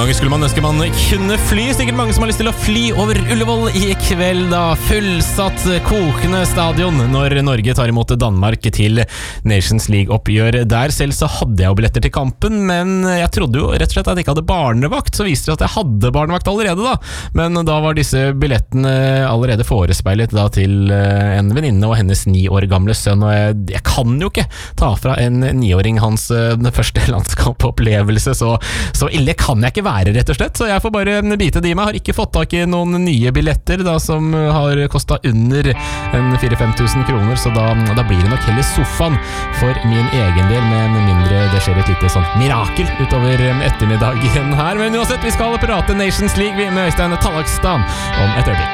ganger skulle man ønske man kunne fly. Sikkert mange som har lyst til å fly over Ullevål i kveld da. Fullsatt, kokende stadion når Norge tar imot Danmark til Nations League-oppgjør der. Selv så hadde jeg jo billetter til kampen, men jeg trodde jo rett og slett at jeg ikke hadde barnevakt. Så viste det at jeg hadde barnevakt allerede da. Men da var disse billettene allerede forespeilet da til en venninne og hennes 9 år gamle sønn. Og jeg kan jo ikke ta fra en 9-åring hans første landskampopplevelse, så ille kan jeg ikke være, rett og slett. Så jeg får bare bite det i meg. Har ikke fått tak i noen nye billetter da, som har kostet under 4-5 tusen kroner, så da blir det nok heller sofaen for min egen del, med mindre det skjer et lite sånn mirakel utover ettermiddagen her. Men uansett, vi skal prate Nations League med Øystein Tallakstad om et øyeblikk.